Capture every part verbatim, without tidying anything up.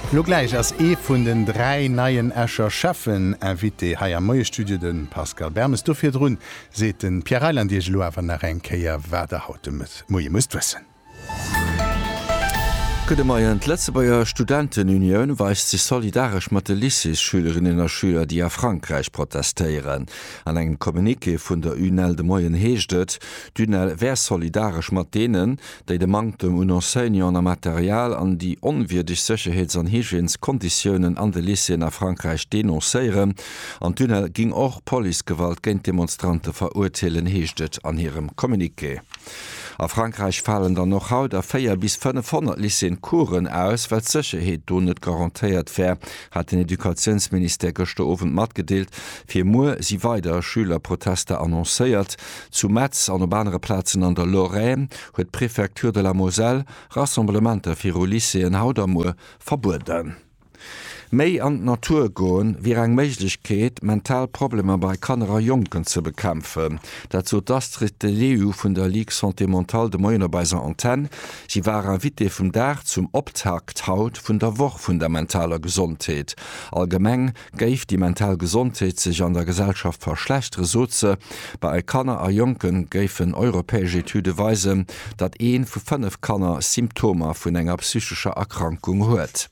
Lo gleich als e vun den drei neien Äscher Schaffen envité haier moie Studie den Pascal Bermes dofir runn se den Pierre an Dir Lo van der Renkeier wäder haute met Moie muss wessen. Gute Morgen. Die letzte Bayer Studentenunion weist sich solidarisch mit den Lycée-Schülerinnen und Schülern, die a Frankreich protestieren. An einem Kommuniqué von der U N L de Moyen heescht, die U N L wäre solidarisch mit denen, die den Mangel an Enseignants und Material an die unwürdige Sicherheits- und Hygienekonditionen an den Lycées in Frankreich denunzieren. Und die U N L ging auch Polizeigewalt gegen Demonstranten verurteilen, heescht an ihrem Kommuniqué. A Frankreich fallen dann noch haut a vier bis fünfhundert Lycéen Kuren aus, weil Sicherheit do net garantiert wär, hat den Edukationsminister gestern Abend mitgedeelt. Vier Mo sie weiter Schülerproteste annoncéiert. Zu Metz an urbanere Plätzen an der Lorraine huet Präfektur de la Moselle Rassemblementer fir Lycéen Haudermoor verboten. Mei an Natur goen wie eng Meiglichkeet Mentalprobleme bei Kanner Jonken zu bekämpfen. Dazu das tritt de L E U vun der Ligue Santé Mentale de Moiner bei se Antenne. Sie waren Witte vum Dach zum Optakt haut vun der Woch vun der mentaler Gesundheit. Allgemeng geif die mental Gesundheit sich an der Gesellschaft verschlechtere Soze. Bei Kanner a Jonken geifen europäische Etude weisen, dat een vu fünf Kanner Symptome vun enger psychischer Erkrankung huet.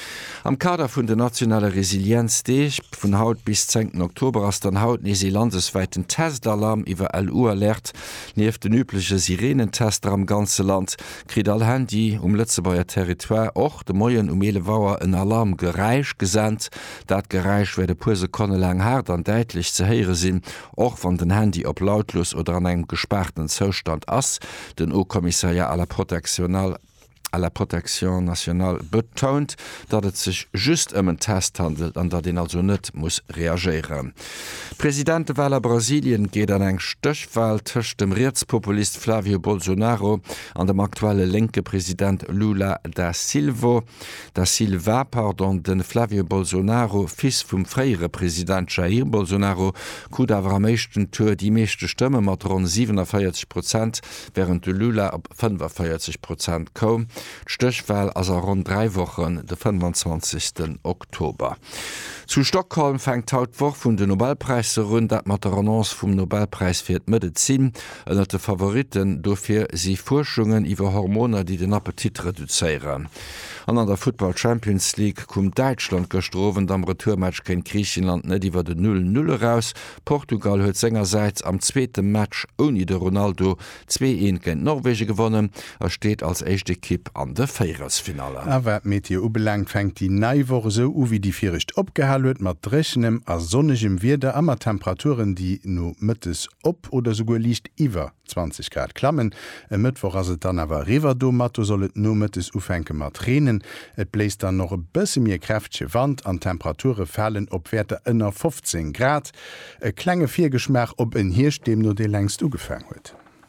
Am Kader vun der nationale Resilienzdeeg vun Haut bis zehnten Oktober ass den Haut nesi landesweiten Testalarm iwwer L U alert, neef den übliche Sirenentester am ganze Land, krit all Handy um Lützebauer Territoire och de Moien um Elevouer en Alarm gereich gesandt, dat Gereich werde puse konne lang hart an deitlich ze heere sinn, och van den Handy op lautlos oder an engem gesperrten Zostand ass, den O-Kommissariat à la Protektional à la Protection nationale betont, dat het sich just um einen Test handelt, an der den also net muss reagieren. Präsident Waller Brasilien geht an eng Stöchwahl tëcht dem Rechtspopulist Flavio Bolsonaro an dem aktuelle linke Präsident Lula da Silva. Da Silva, pardon, den Flavio Bolsonaro, fils vum freiere Präsident Jair Bolsonaro, kud awer am meeschten Tour die meeschte Stimme mat rund siebenundvierzig Prozent, während de Lula op fünfundvierzig Prozent kom. Stöchwahl as er rund drei Wochen den fünfundzwanzigsten Oktober. Zu Stockholm fängt haut Woch vun de Nobelpreise rund dat mat der Annonce vum Nobelpreis fir d Medizin ënner de Favoriten dofir sie Forschungen iwwer Hormone, die den Appetit reduzieren. An an der Football Champions League kum Deutschland gestrowen am Retourmatch ken Griechenland net iwwer de null null raus. Portugal huet sengerseits am zweiten Match oni de Ronaldo zwei eins gegen Norwegen gewonnen, er steht als echte Kipp an de Vierersfinale. Awer Meteor ubelangt fängt die Neiwoche so u wie die Vierricht opgehalten mat drechenem a sonnegem Wider ammer Temperaturen, die no mëttes op oder sogar liicht iwwer zwanzig Grad klammen. E Mittwoch as dann awer Rivado matto sollet no mëttes ufenke mat Tränen. Et bläst dann noch e bësse mir kräftsche Wand an Temperature fallen op Werte ënner fünfzehn Grad. E klenge Viergeschmach op en Hirsch dem no de längst ugefang huet.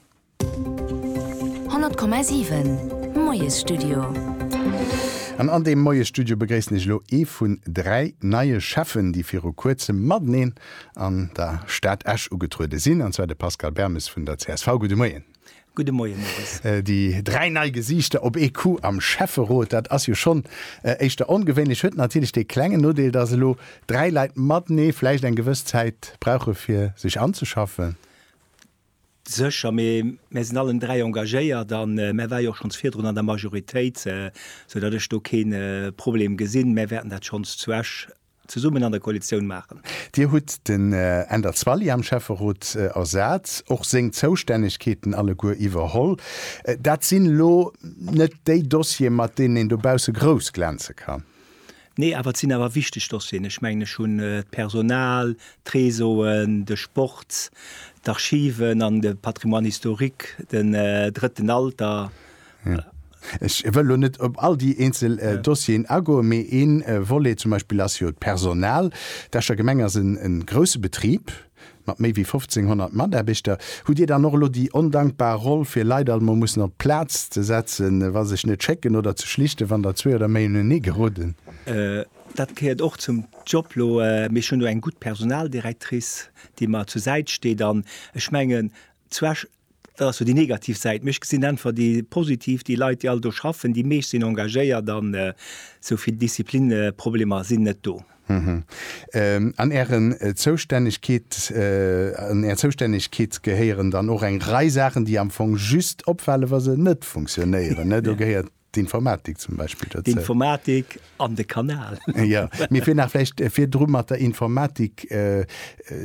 hundert Komma sieben Moies Studio. An an dem moie Studio begréessen ich lo e vun drei neie Schaffen, die fir o kurze Madneen an der Stadt Asch ugetruude sinn, anzwe de Pascal Bermes vun der C S V. Gute Morgen. Gute Morgen. Äh, die drei neue Gesichter op E Q am Schäferrot, dat ass jo schon äh, echt ungewöhnlich huet natürlich de klengen Nodeel, dat se lo drei Leiit Madnee vielleicht en Gewüstzeit brauche fir sich anzuschaffen. Secher me sind allen drei engagéiert, dann äh, war jo schon vier an der Majoritéit, äh, so dat sto kein äh, Problem gesinn, me werden dat schon zuch zu summen an der Koalition machen. Dir hut den äh, Ender Zwalli am Schäferrot äh, ersatz, och seng Zouständigkeiten alle go iwwerholl. Äh, dat sinn lo net déi Dossier mat denen du bause groß glänze kann. Nee, aber sind aber wichtig doch sinn. Ich meine schon äh, Personal, Tresoren, de Sport, d'Archiven, an de Patrimoine historique, den äh, dritten Alter. Ja. Ich will net op all die Einzel äh, Dossien ago mé en äh, wolle zum Beispiel as Personal, dercher Gemenger sind en grosse Betrieb. mat méi wie fünfzehnhundert Mann erbichter, hu Dir da noch lo die undankbar Rolle fir Leider man muss noch Platz zu setzen, was ich net checken oder zu schlichte, wann der zwe oder méi nie gehoden. Äh, dat gehört auch zum Joblo äh, mir schon nur ein gut Personaldirektrice, die mal zur Seite steht, dann schmengen das die Negativseite. Mich sind einfach die positiv, die Leute, die also schaffen, die mich sind engagiert, dann äh, so viel Disziplinprobleme sind nicht da. Mhm. Ähm, an Ehren äh, Zuständigkeit äh, an er Zuständigkeit gehören dann auch ein Reisachen, die am Anfang just opfallen, was sie nicht funktionieren. Ne? Du ja. gehört die Informatik zum Beispiel dazu. Die Informatik an den Kanal. Ja, mir finden auch vielleicht äh, viel drum hat der Informatik äh, äh,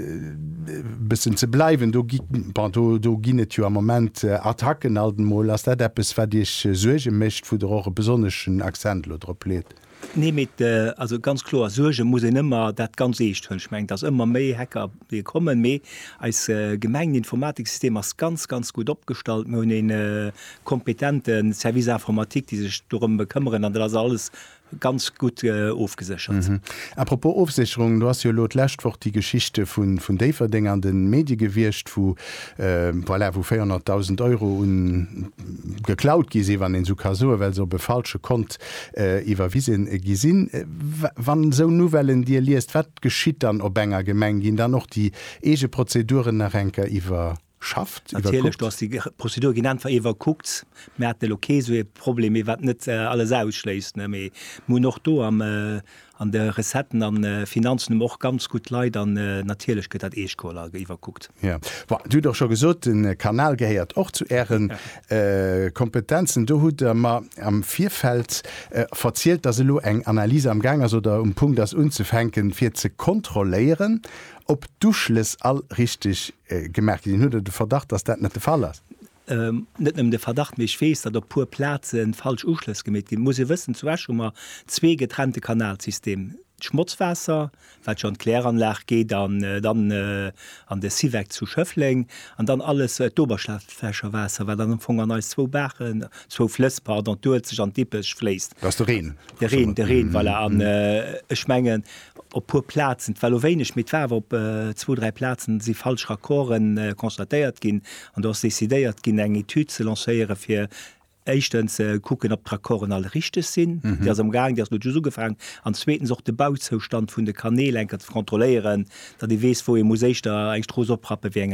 bisschen zu bleiben. Du du du ginnet ja am Moment äh, Attacken alten Mal, als der etwas für dich äh, Sorge mischt, wo du auch einen besonderen Akzent drauf lädt. Nee, mit, äh, also ganz klar Sorge muss ich immer dat ganz echt hunn schmengt, dass immer méi Hacker wir kommen méi als äh, gemein Informatiksystem als ganz ganz gut abgestalt hun den äh, kompetenten Serviceinformatik, die sich darum bekümmern, an das alles ganz gut äh, aufgesichert. Mhm. Apropos Aufsicherung, du hast ja letztwoch die Geschichte von von Daverding an den Medien gewirrscht, wo äh, voilà, wo vierhunderttausend Euro un, geklaut gise wann den Sukaso, weil so befalsche kont äh, iwwerwiesen äh, gesinn. Äh, wann so Novellen dir liest, wat geschieht dann ob enger Gemeng gin dann noch die ege Prozeduren nach Renker iwwer schafft natürlich, du hast die Prozedur genannt war guckt Mäte okay so Probleme wat net äh, alles ausschließt mu noch do am äh, an der Resetten an äh, Finanzen auch ganz gut leid an äh, natürlich geht dat E-Skola guckt. Ja. Du doch schon gesot den Kanal geheiert auch zu ehren äh, Kompetenzen du hut ma am Vierfeld äh, verzielt dass se lo eng Analyse am Gang also da um Punkt das unzufänken vier ze kontrollieren ob duschles all richtig äh, gemerkt hue de Verdacht dass dat net der Fall ist. Ähm, net de Verdacht mich fees, dat der pur Plazen falsch Uschluss gemet muss ich wissen zu immer zwei getrennte Kanalsystem. Schmutzwasser, weil schon Kläranlage geht, dann, äh, dann äh, an der Sieweg zu Schöffling und dann alles äh, Oberschlaffäscherwasser, weil dann fangen als zwei Bächen, zwei Flüssbar, dann tut sich an Dippisch fließt. Das ist der Rhein. Der Rhein, der Rhein, mm-hmm. weil er an äh, Schmengen op pur Plazen, weil er wenig mit war, ob äh, zwei, drei Plazen sie falsch Rakkoren äh, konstatiert gehen und das décidéiert gehen eine Etude zu lancieren für Echtens äh, gucken ob Trakoren alle richtig sind mhm. der am Gang der so gefangen an zweiten auch den Bauzustand von der Kanälenker zu kontrollieren da die wes wo muss ich da Strohsoprappe wie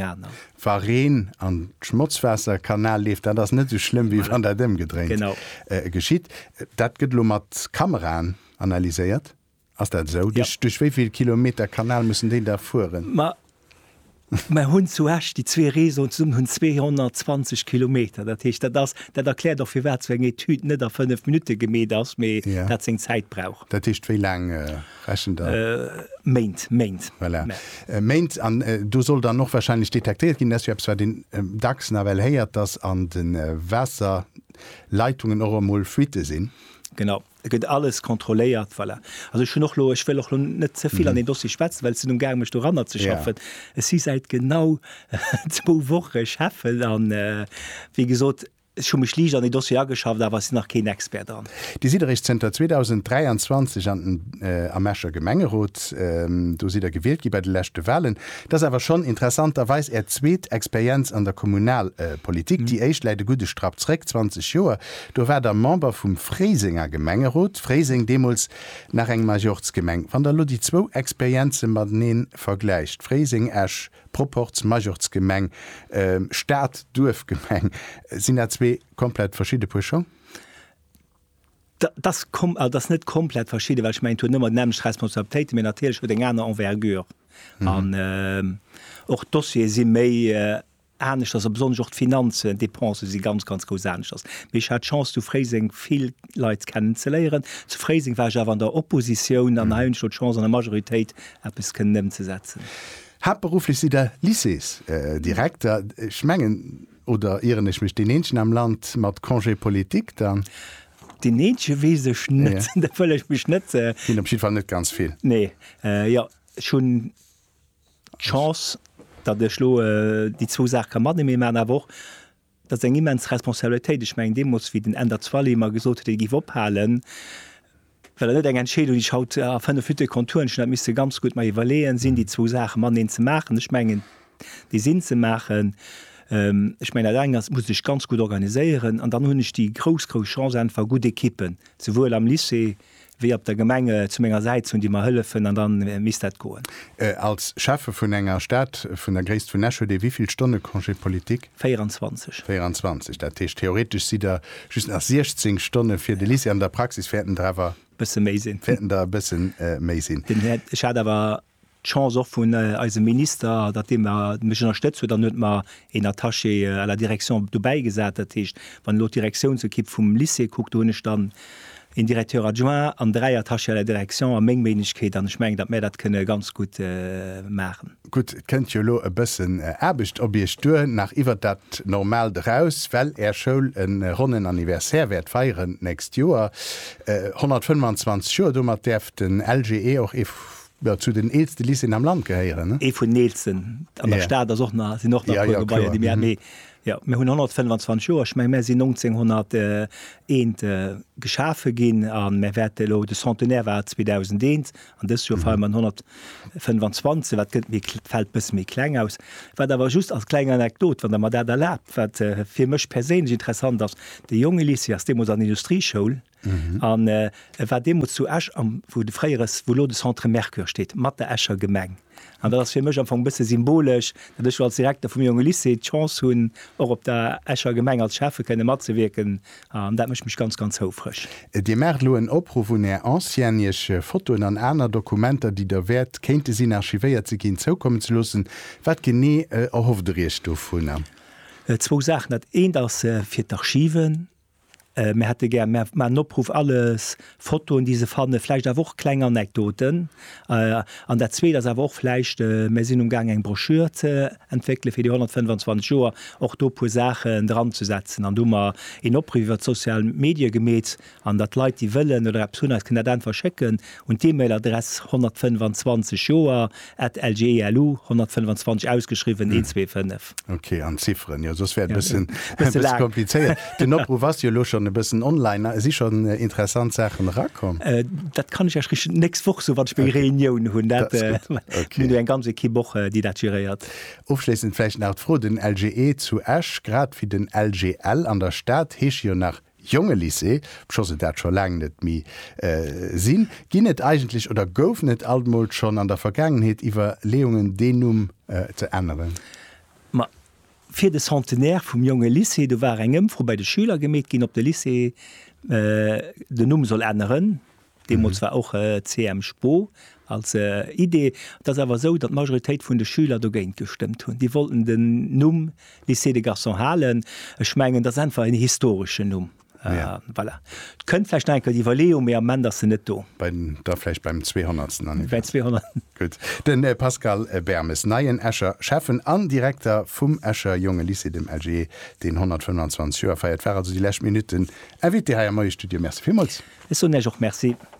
Verein an Schmutzwasserkanal lief dann das nicht so schlimm wie von der Dämm gedrängt genau äh, geschieht dat gelummert Kameran analysiert als dat so ja. durch, durch wie viel Kilometer Kanal müssen den da fuhren Ma mein Hund zuerst die zwei Reese und zum Hund zweihundertzwanzig Kilometer das, heißt, das, das erklärt doch für wer Tüten nicht auf fünf Minuten gemäht aus mir ja. das Zeit braucht das ist wie lange äh, äh, meint meint voilà. äh, meint an äh, du soll dann noch wahrscheinlich detektiert gehen dass wir zwar den äh, Dax Navel heiert das an den äh, Wasserleitungen eure Molfite sind genau geht alles kontrolliert voilà. Also schon noch lo ich will auch nicht so viel mhm. an den Dossi schwätzen weil sie nun gerne möchte ran zu schaffen ja. Es ist seit genau zwei Wochen schaffen dann äh, wie gesagt schon mich lieg an die Dossier geschafft, aber sind noch kein Experte an. Die Siederichtcenter zwanzig dreiundzwanzig an den äh, am Mäscher Gemengerot, ähm, du sie da gewählt bei den letzten Wahlen. Das ist aber schon interessanterweise er zweet Experienz an der Kommunalpolitik, äh, mhm. die echt leider gute Straf zurück zwanzig Jahre. Du war der Member vom Freisinger Gemengerot, Freising demals nach eng Majortsgemeng. Van der Lo die zwei Experienzen mit denen vergleicht. Freising Esch Proports Majortsgemeng, äh, Staat Dorfgemeng. Sind da zwei komplett verschiedene Prüfungen? Da, das kommt äh, das nicht komplett verschieden, weil ich meine immer nämlich Responsabilität mir natürlich für den anderen Envergure. Mhm. Und äh, auch Dossier sind mehr ähnlich, dass besonders auch die Finanzen, Depensen sind ganz ganz groß ähnlich. Ich hatte Chance zu Freising viel Leute kennenzulernen. Zu Freising war ich aber in der Opposition, dann mhm. habe ich Chance an der Majorität etwas zu setzen. Hauptberuflich sind der Lycées äh, Direktor schmengen oder ihren ich mich den Menschen am Land mat Congé Politik dann die Netsche wese schnitt ja. Da ich mich net äh, nicht ganz viel nee äh, ja schon Chance dat der schlo äh, die zwei Sachen man meiner Woche dat eng immens Responsabilität ich mein dem muss wie den Ende zwei immer gesot gi ophalen net eng Entschädung ich haut äh, de Konturen miss ganz gut mal evaluieren sinn die zwei Sachen man den ze machen ich mengen die sinn ze machen ähm, ich meine das muss ich ganz gut organisieren an dann hunn ich die groß groß Chance einfach gute kippen sowohl am Lycée wie op der Gemenge zu ménger Seite und die mal hëllefen an dann äh, mis dat goen. Äh, als Chefe vun enger Stadt vun der Gréist vun Nashville, de wieviel Stunde Kongé Politik? vierundzwanzig. vierundzwanzig. Dat heißt, theoretisch si der just nach sechzehn Stunde fir de Lise an der Praxis fährtten Drwer Bësse méi sinn. Fährtten da bisssen äh, méi sinn. Ich hat awer Chance vun äh, als Minister, dat dem er mech unterstützt, dat net ma en Attache äh, a der Direktion du beigesat hicht, wann lo Direktion zu kipp vum Lycée guckt hun stand en Direteur adjoint an drei Attache a der Direktion a még Menigkeet an schmeng, dat mé dat kënne ganz gut äh, machen. Gut, kennt jo lo e bëssen äh, erbecht ob ihr stoen nach iwwer dat normal draus, well er schoul en äh, runnnen anniversärwert feieren näst Joer äh, hundertfünfundzwanzig Joer dummer derft den L G E auch e ja, zu den eelste Lycéen am Land geheieren. E vun Neelsen an der Staat noch nach noch nach ja, ja, Gebäude, die mhm. Ja, hundertfünfundzwanzig Joer ich mein, sie neunzehnhunderteins äh, geschafe gin an mé Werte lo de Centenaire war zweitausendeins an dës Joer fall man hundertfünfundzwanzig wat fällt bis méi kleng aus. Wat war just als klein Anekdot, wann der mat dat erlaubt, wat äh, fir mech perég interessant ass de junge Lycée as dem an Industriechoul an mhm. äh, war dem zu Äsch am wo de fréieres Volo de Centre Mercure steet, mat der Äscher Gemeng. An dat fir mech am bisse symbolisch, datch als Direktor vum junge Lycée Chance hunn och op der Äscher Gemeng als Chefe kënne mat ze wirken, an dat mech mich ganz ganz houfrech. Di Merlo en Opruf vun er anciennesche Fotoen an Äner Dokumenter, die der Wert kente sinn archivéiert ze ginn zoukommen ze lussen, wat gené äh, erhoffdriestoff vun am. Äh, Zwo Sachen dat een ass äh, fir d'Archiven, mir hätte ger man opruf alles Foto in diese Fanne vielleicht da woch kleine Anekdoten äh, an der Zwe er woch fleischcht äh, me sinn umgang eng Broschür ze entwickle fir die hundertfünfundzwanzig Joer auch do pu Sachen dran zu setzen an dummer in opriwer sozialen Medi gemet an dat Leiit die wëllen oder Absonne kann dann verschecken und die Mailadress hundertfünfundzwanzig Joer at L G L U hundertfünfundzwanzig ausgeschrieben hm. zwei fünf. Okay, an Ziffern ja, sos werden bisschen, ja, bisschen kompliziert. Den Opruf was jo schon bisschen online si schon äh, interessant Sachen rakom. Äh, dat kann ich ja nächst woch so wat okay. Reunion hun äh, okay. en ganze Kiboche, die dat geriert. Aufschließend vielleicht nach froh den L G E zu Ash grad wie den L G L an der Stadt hech jo nach junge Lycée, schosse dat schon lang net mi äh, sinn, ginnet eigentlich oder gouf net altmol schon an der Vergangenheit iwwer Leungen denum äh, zu ändern. Ma fir de Centenaire vum junge Lycée du war engem vor bei de Schüler gemet gin op de Lycée äh, de Numm soll ändern, dem mhm. war auch äh, C M Spo als äh, Idee, dat awer so, dat Majoritéit vun de Schüler do géint gestimmt hun. Die wollten den Numm Lycée de Garçon halen, schmengen das einfach en historische Numm. Ja. Uh, voilà. Könnt vielleicht denken, die Valeo mehr Männer sind nicht da. Bei, da vielleicht beim zweihundertsten Bei zweihundert Gut. Den äh, Pascal äh, Bermes, neuen Escher, Chefen an Direktor vom Escher Junge Lycée, dem L G, den hundertfünfundzwanzig Jahre feiert. Also die letzten Minuten. Er wird die Herr Studio. Merci vielmals. Ist so nicht auch merci.